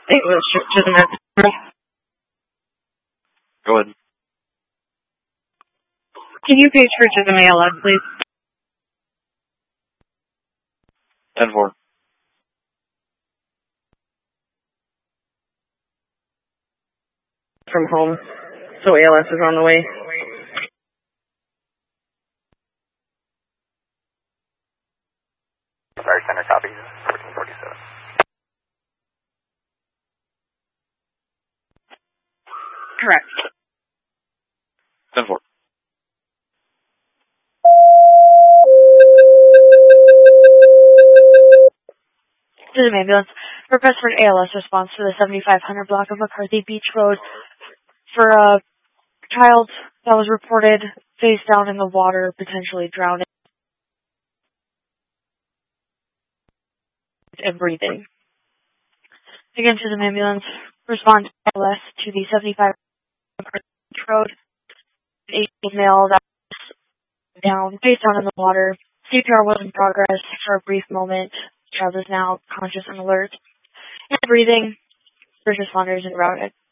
St. Louis to the med. Go ahead. Can you page for to the ALS, please? 10-4. From home, so ALS is on the way. Fire center copy, 1447. Correct. 10-4. To the ambulance. Request for an ALS response to the 7500 block of McCarthy Beach Road for a child that was reported face down in the water, potentially drowning and breathing. Again, to the ambulance. Respond to ALS to the 7500 McCarthy Beach Road. An 18 male that was down, face down in the water. CPR was in progress for a brief moment. Child is now conscious and alert and breathing. First responders en route.